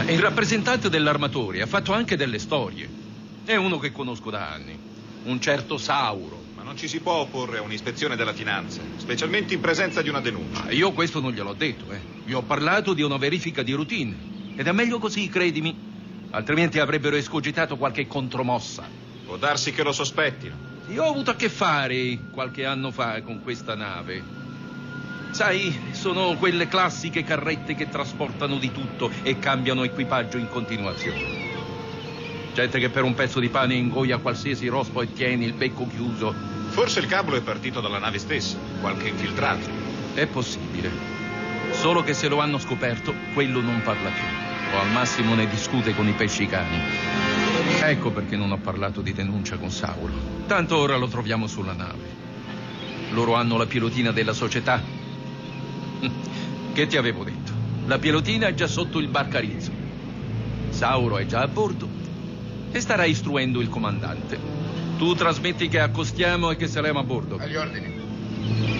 Il rappresentante dell'armatore ha fatto anche delle storie. È uno che conosco da anni. Un certo Sauro. Ma non ci si può opporre a un'ispezione della finanza, specialmente in presenza di una denuncia. Ma io questo non gliel'ho detto, Vi ho parlato di una verifica di routine. Ed è meglio così, credimi. Altrimenti avrebbero escogitato qualche contromossa. Può darsi che lo sospettino. Io ho avuto a che fare qualche anno fa con questa nave. Sai, sono quelle classiche carrette che trasportano di tutto e cambiano equipaggio in continuazione. Gente che per un pezzo di pane ingoia qualsiasi rospo e tiene il becco chiuso. Forse il cablo è partito dalla nave stessa, qualche infiltrato. È possibile. Solo che se lo hanno scoperto, quello non parla più. O al massimo ne discute con i pesci cani. Ecco perché non ho parlato di denuncia con Sauro. Tanto ora lo troviamo sulla nave. Loro hanno la pilotina della società. Che ti avevo detto? La pilotina è già sotto il barcarizzo. Sauro è già a bordo e starà istruendo il comandante. Tu trasmetti che accostiamo e che saremo a bordo. Agli ordini.